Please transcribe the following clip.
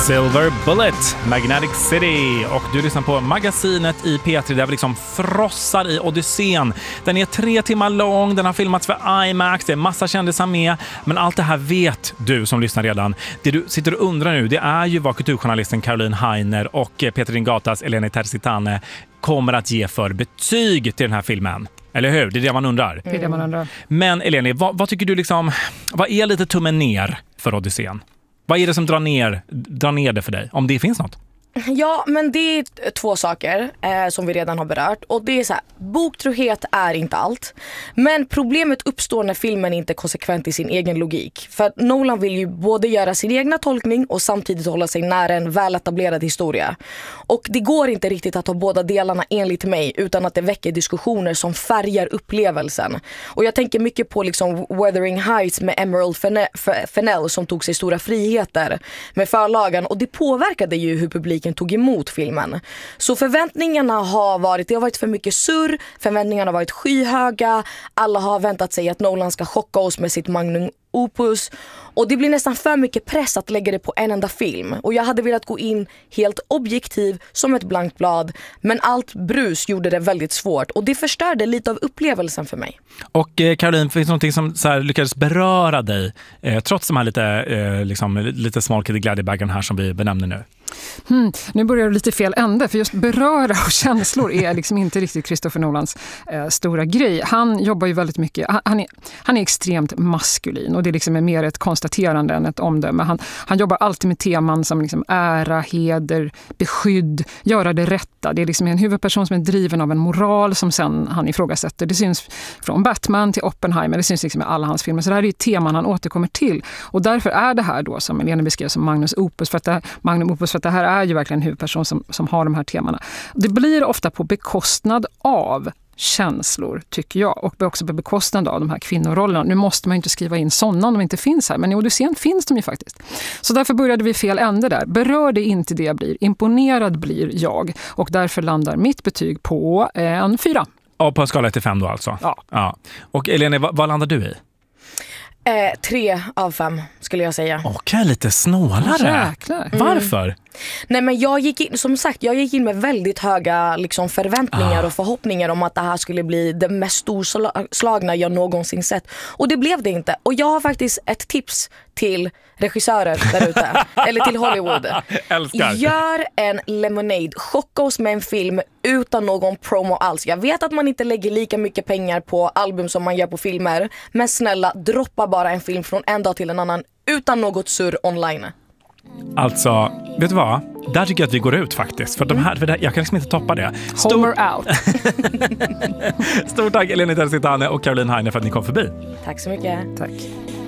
Silver Bullet, Magnetic City, och du lyssnar på magasinet i P3 där vi liksom frossar i Odysseen. Den är 3 timmar lång, den har filmats för IMAX, det är massa kändisar med, men allt det här vet du som lyssnar redan. Det du sitter och undrar nu, det är ju vad kulturjournalisten Caroline Heiner och Peter Ingatas Eleni Terzitane kommer att ge för betyg till den här filmen. Eller hur? Det är det man undrar. Det är det man undrar. Men Eleni, vad tycker du liksom, vad är lite tummen ner för Odysseen? Vad är det som drar ner det för dig? Om det finns något? Ja, men det är 2 saker som vi redan har berört. Och det är så här, boktrohet är inte allt. Men problemet uppstår när filmen inte är konsekvent i sin egen logik. För att Nolan vill ju både göra sin egna tolkning och samtidigt hålla sig nära en väletablerad historia. Och det går inte riktigt att ha båda delarna enligt mig utan att det väcker diskussioner som färgar upplevelsen. Och jag tänker mycket på liksom Wuthering Heights med Emerald Fennell som tog sig stora friheter med förlagan. Och det påverkade ju hur publiken tog emot filmen. Så förväntningarna har varit för mycket surr, förväntningarna har varit skyhöga, alla har väntat sig att Nolan ska chocka oss med sitt magnum opus, och det blir nästan för mycket press att lägga det på en enda film. Och jag hade velat gå in helt objektiv som ett blankt blad, men allt brus gjorde det väldigt svårt och det förstörde lite av upplevelsen för mig. Och Caroline, finns det någonting som så här lyckades beröra dig trots de här lite smolket i glädjebägaren här som vi benämner nu? Nu börjar det lite fel ände, för just beröra och känslor är liksom inte riktigt Christopher Nolans stora grej. Han jobbar ju väldigt mycket, han är extremt maskulin och det liksom är mer ett konstaterande än ett omdöme. Han jobbar alltid med teman som liksom ära, heder, beskydd, göra det rätta. Det är liksom en huvudperson som är driven av en moral som sen han ifrågasätter. Det syns från Batman till Oppenheimer, det syns liksom i alla hans filmer. Så det här är ju teman han återkommer till. Och därför är det här då, som Eleni beskrev, som Magnum opus, för att det här är ju verkligen en huvudperson som har de här temana. Det blir ofta på bekostnad av känslor, tycker jag, och också på bekostnad av de här kvinnorollerna. Nu måste man ju inte skriva in sådana om de inte finns här, men i Odysseen finns de ju faktiskt. Så därför började vi fel ände där. Berör det inte det jag blir. Imponerad blir jag, och därför landar mitt betyg på en 4. Ja, på en skala 1-5 då alltså? Ja. Och Eleni, vad landar du i? 3 av 5 skulle jag säga. Okej, lite snålare. Jäklar. Varför? Nej, men jag gick in med väldigt höga liksom förväntningar och förhoppningar om att det här skulle bli det mest storslagna jag någonsin sett. Och det blev det inte. Och jag har faktiskt ett tips till regissörer där ute, eller till Hollywood. Älskar. Gör en Lemonade. Chocka oss med en film utan någon promo alls. Jag vet att man inte lägger lika mycket pengar på album som man gör på filmer, men snälla, droppa bara en film från en dag till en annan utan något surr online. Alltså, vet du vad? Där tycker jag att vi går ut faktiskt. För jag kan liksom inte toppa det. Homer out. Stort tack Eleni Terzitane och Caroline Heiner för att ni kom förbi. Tack så mycket. Tack.